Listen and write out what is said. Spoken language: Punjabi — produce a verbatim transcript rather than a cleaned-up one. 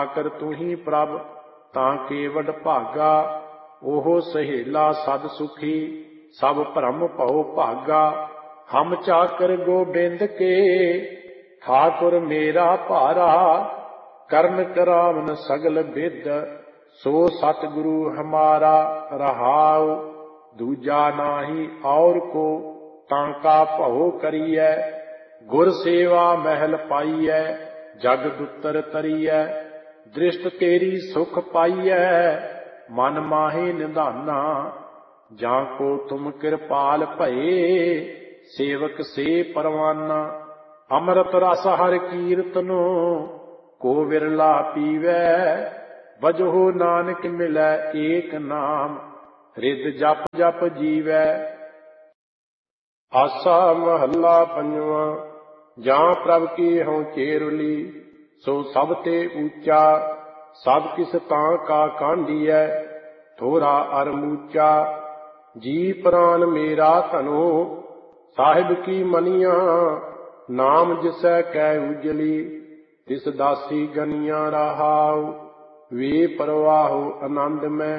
ਕਰ ਤੂੰ ਹੀ ਪ੍ਰਭ ਤਾਂ ਕੇ ਵਡ ਭਾਗਾ। ਉਹ ਸਹੇਲਾ ਸਦ ਸੁਖੀ ਸਭ ਭਰਮ ਭਉ ਭਾਗਾ। ਹਮ ਚਾਕਰ ਗੋਬਿੰਦ ਕੇ ਠਾਕੁਰ ਮੇਰਾ ਭਾਰਾ। ਕਰਨ ਕਰਾਵਨ ਸਗਲ ਬਿਦ ਸੋ ਸਤਿਗੁਰੂ ਹਮਾਰਾ। ਰਹਾਉ ਦੂਜਾ ਨਾਹੀ ਔਰ ਕੋ ਤਾਂ ਕਾ ਭਉ ਕਰੀਐ। ਗੁਰ ਸੇਵਾ ਮਹਿਲ ਪਾਈਐ ਜਗ ਦੁਤਰ ਤਰੀਐ। ਦ੍ਰਿਸ਼ਟ ਤੇਰੀ ਸੁਖ ਪਾਈਐ ਮਨ ਮਾਹੇ ਨਿਧਾਨਾ। ਜਾਂ ਕੋ ਤੁਮ ਕਿਰਪਾਲ ਭਏ ਸੇਵਕ ਸੇ ਪਰਵਾਨਾ। ਅੰਮ੍ਰਿਤ ਰਸ ਹਰਿ ਕੀਰਤਨੋ ਕੋ ਵਿਰਲਾ ਪੀਵੈ। ਵਜਹੁ ਨਾਨਕ ਮਿਲੈ ਏਕ ਨਾਮ ਰਿਦ ਜਪ ਜਪ ਜੀਵੈ। ਆਸਾ ਮਹੱਲਾ ਪੰਜਵਾਂ। ਜਾਂ ਪ੍ਰਭ ਕੀ ਹਉ ਚੇਰੁਲੀ ਸੋ ਸਭ ਤੇ ਊਚਾ। ਸਭ ਕਿਸ ਤਾਂ ਕਾ ਕਾਂਢੀਐ ਥੋਰਾ ਅਰ ਮੂਚਾ। ਜੀ ਪ੍ਰਾਨ ਮੇਰਾ ਧਨੋ ਸਾਹਿਬ ਕੀ ਮਨੀਆਂ। ਨਾਮ ਜਿਸੈ ਕੈ ਉਜਲੀ ਤਿਸ ਦਾਸੀ ਗਨੀਆਂ। ਰਹਾਉ ਵੇ ਪਰਵਾਹੋ ਆਨੰਦ ਮੈਂ